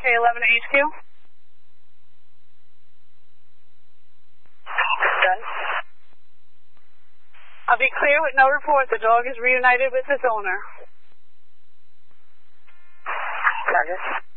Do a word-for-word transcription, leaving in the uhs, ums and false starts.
K eleven to H Q. Done. I'll be clear with no report. The dog is reunited with its owner. Roger.